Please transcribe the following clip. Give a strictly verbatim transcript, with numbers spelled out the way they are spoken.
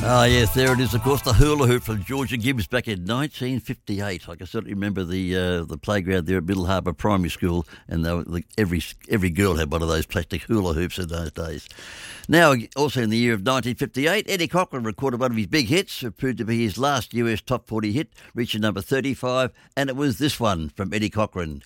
Ah, yes, there it is, of course, the hula hoop from Georgia Gibbs back in nineteen fifty-eight. I can certainly remember the uh, the playground there at Middle Harbour Primary School, and they were, the, every every girl had one of those plastic hula hoops in those days. Now, also in the year of nineteen fifty-eight, Eddie Cochran recorded one of his big hits. It proved to be his last U S top forty hit, reaching number thirty-five, and it was this one from Eddie Cochran,